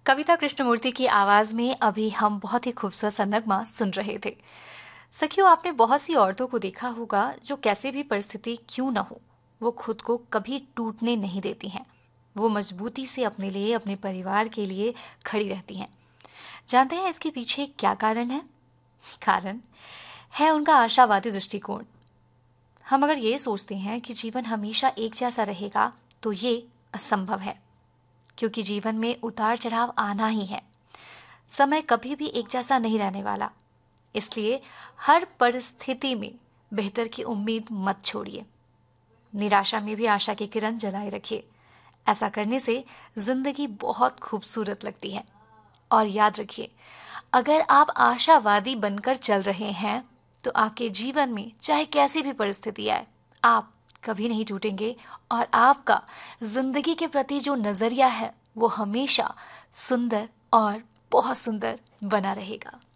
कविता कृष्णमूर्ति की आवाज में अभी हम बहुत ही खूबसूरत सा नगमा सुन रहे थे। सखियों, आपने बहुत सी औरतों को देखा होगा जो कैसे भी परिस्थिति क्यों न हो, वो खुद को कभी टूटने नहीं देती हैं। वो मजबूती से अपने लिए, अपने परिवार के लिए खड़ी रहती हैं। जानते हैं इसके पीछे क्या कारण है? कारण है उनका आशावादी दृष्टिकोण। हम अगर ये सोचते हैं कि जीवन हमेशा एक जैसा रहेगा तो ये असंभव है, क्योंकि जीवन में उतार चढ़ाव आना ही है। समय कभी भी एक जैसा नहीं रहने वाला। इसलिए हर परिस्थिति में बेहतर की उम्मीद मत छोड़िए। निराशा में भी आशा की किरण जलाए रखिए। ऐसा करने से जिंदगी बहुत खूबसूरत लगती है। और याद रखिए, अगर आप आशावादी बनकर चल रहे हैं तो आपके जीवन में चाहे कैसी भी परिस्थिति आए, आप कभी नहीं टूटेंगे और आपका जिंदगी के प्रति जो नजरिया है वो हमेशा सुंदर और बहुत सुंदर बना रहेगा।